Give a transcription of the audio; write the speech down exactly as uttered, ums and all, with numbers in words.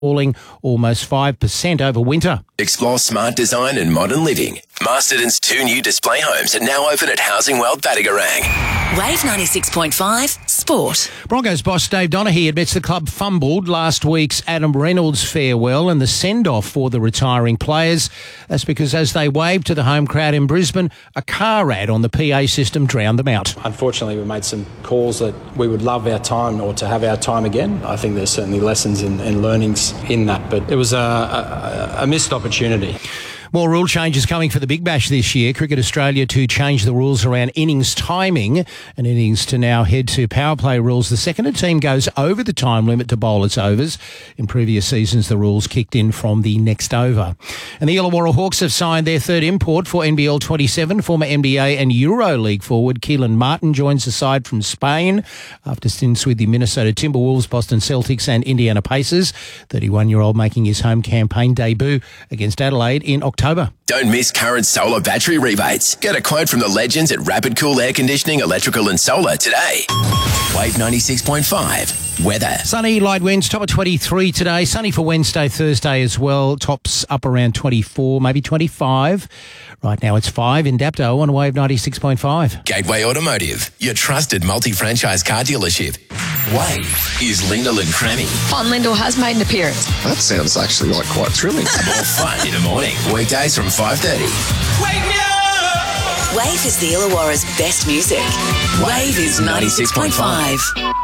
falling almost five percent over winter. Explore smart design and modern living. Masterton's two new display homes are now open at Housing World Battigarang. Wave ninety-six point five Sport. Broncos boss Dave Donaghy admits the club fumbled last week's Adam Reynolds farewell and the send-off for the retiring players. That's because as they waved to the home crowd in Brisbane, a car ad on the P A system drowned them out. Unfortunately, we made some calls that we would love our time or to have our time again. I think there's certainly lessons and, and learnings in that, but it was a, a, a missed opportunity. More rule changes coming for the Big Bash this year. Cricket Australia to change the rules around innings timing and innings to now head to power play rules. The second a team goes over the time limit to bowl its overs. In previous seasons, the rules kicked in from the next over. And the Illawarra Hawks have signed their third import for N B L twenty-seven. Former N B A and Euro League forward Keelan Martin joins the side from Spain after stints with the Minnesota Timberwolves, Boston Celtics and Indiana Pacers. thirty-one-year-old making his home campaign debut against Adelaide in October. Don't miss current solar battery rebates. Get a quote from the legends at Rapid Cool Air Conditioning, Electrical and Solar today. Wave ninety-six point five. Weather. Sunny, light winds, top of twenty-three today. Sunny for Wednesday, Thursday as well. Tops up around twenty-four, maybe twenty-five. Right now it's five in Dapto on Wave ninety-six point five. Gateway Automotive, your trusted multi-franchise car dealership. Wave is Lyndall and Crammy. Fun Lyndall has made an appearance. That sounds actually like quite thrilling. More fun in the morning. Weekdays from five thirty. Wake me up! Wave is the Illawarra's best music. Wave is ninety-six point five.